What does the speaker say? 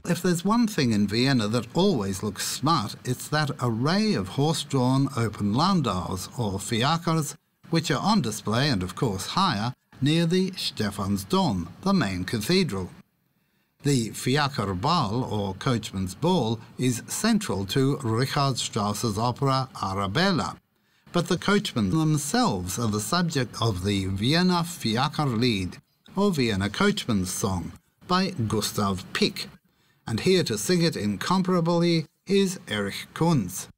If there's one thing in Vienna that always looks smart, it's that array of horse-drawn open landaus, or fiakers, which are on display and of course higher, near the Stephansdom, the main cathedral. The Fiaker Ball, or coachman's ball, is central to Richard Strauss's opera Arabella, but the coachmen themselves are the subject of the Vienna Fiakerlied, or Vienna Coachman's Song, by Gustav Pick, and here to sing it incomparably is Erich Kunz.